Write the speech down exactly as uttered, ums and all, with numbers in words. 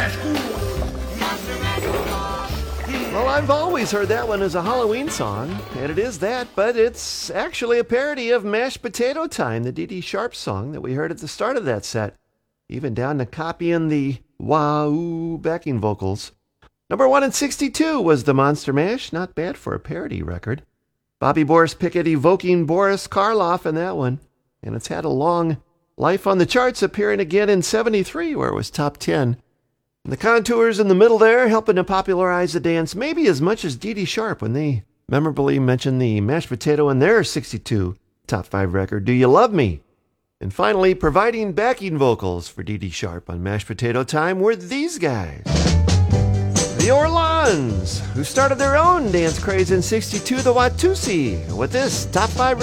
Well, I've always heard that one as a Halloween song, and it is that, but it's actually a parody of Mashed Potato Time, the Dee Dee Sharp song that we heard at the start of that set, even down to copying the wah-oo backing vocals. Number one in sixty-two was the Monster Mash, not bad for a parody record. Bobby Boris Pickett evoking Boris Karloff in that one, and it's had a long life on the charts, appearing again in seventy-three, where it was top ten. And the Contours in the middle there, helping to popularize the dance maybe as much as Dee Dee Sharp when they memorably mentioned the mashed potato in their sixty-two top five record, Do You Love Me? And finally, providing backing vocals for Dee Dee Sharp on Mashed Potato Time were these guys. The Orlons, who started their own dance craze in sixty-two, the Watusi, with this top five